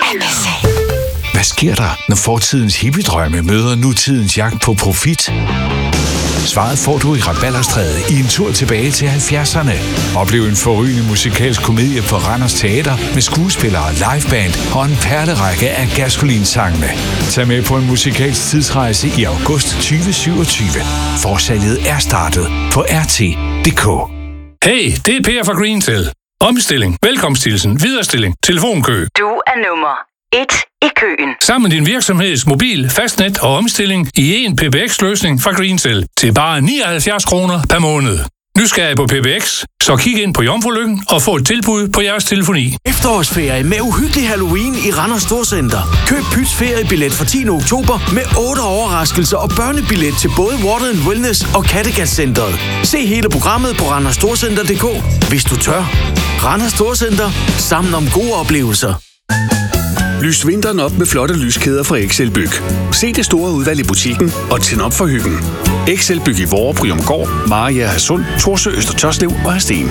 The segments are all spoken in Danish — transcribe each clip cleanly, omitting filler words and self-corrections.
Hvad sker der, når fortidens hippiedrømme møder nutidens jagt på profit? Svaret får du i Rabalderstræde i en tur tilbage til 70'erne. Oplev en forrygende musikalsk komedie på Randers Teater med skuespillere, liveband og en perlerække af Gasolin-sangene. Tag med på en musikalsk tidsrejse i august 2027. Forsalget er startet på rt.dk. Hey, det er Per fra Greentel. Omstilling, velkomsthilsen, viderestilling, telefonkø. Du er nummer 1 i køen. Sammen din virksomheds mobil, fastnet og omstilling i en PBX-løsning fra Greentel til bare 79 kroner per måned. Nysgerrig på PBX? Så kig ind på Jomfrulykken og få et tilbud på jeres telefoni. Efterårsferie med uhyggelig Halloween i Randers Storcenter. Køb Pyts feriebillet fra 10. oktober med 8 overraskelser og børnebillet til både Water & Wellness og Kattegat-centret. Se hele programmet på randersstorcenter.dk, hvis du tør. Randers Storcenter. Sammen om gode oplevelser. Lys vinteren op med flotte lyskæder fra Excelbyg. Se det store udvalg i butikken og tænd op for hyggen. Excelbyg i Vorre, Bryumgård, Mariager Hadsund, Thorsø, Øster Tørslev og Hadsten.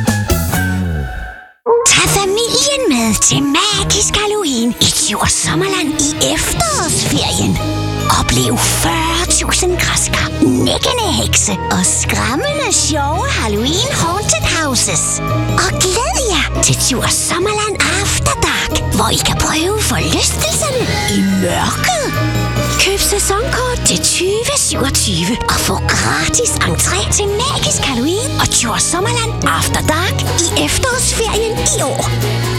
Tag familien med til Magisk Halloween i Djurs Sommerland i efterårsferien. Oplev 40.000 græskar, nækkende hekse og skræmmende sjove Halloween Haunted Houses. Og glæd jer til Djurs Sommerland After Dark, hvor I kan prøve forlystelserne i mørket. Køb sæsonkort til 2027 og få gratis entré til Magisk Halloween og Djurs Sommerland After Dark i efterårsferien i år.